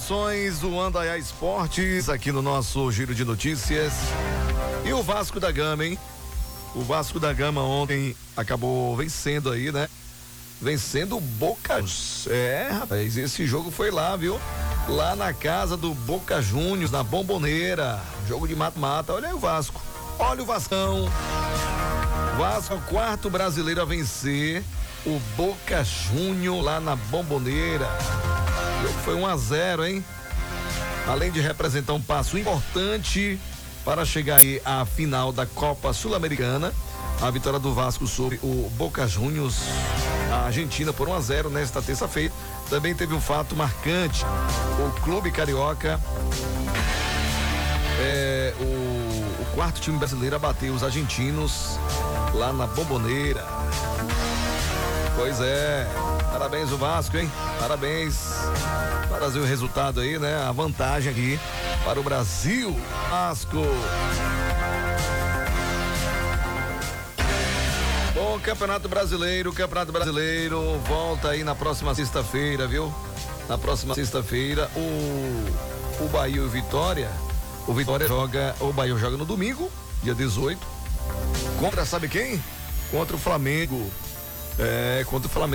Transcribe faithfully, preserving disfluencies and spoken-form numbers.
informações do Andaiá Esportes aqui no nosso Giro de Notícias. E o Vasco da Gama, hein? O Vasco da Gama ontem acabou vencendo aí, né? Vencendo o Boca. É, rapaz, esse jogo foi lá, viu? Lá na casa do Boca Juniors, na Bomboneira. Jogo de mata-mata. Olha aí o Vasco. Olha o Vascão. Vasco é o quarto brasileiro a vencer o Boca Juniors lá na Bomboneira. O jogo foi um a zero, hein? Além de representar um passo importante para chegar aí à final da Copa Sul-Americana, a vitória do Vasco sobre o Boca Juniors, a Argentina, por um a zero nesta terça-feira. Também teve um fato marcante. O clube carioca, é, o, o quarto time brasileiro a bater os argentinos lá na Bomboneira. Pois é, parabéns o Vasco, hein? Parabéns. Trazer o resultado aí, né? A vantagem aqui para o Brasil. Vasco. Bom, Campeonato Brasileiro, Campeonato Brasileiro volta aí na próxima sexta-feira, viu? Na próxima sexta-feira, o, o Bahia e o Vitória, o Vitória joga, o Bahia joga no domingo, dia dezoito, contra sabe quem? Contra o Flamengo. É, contra o Flamengo.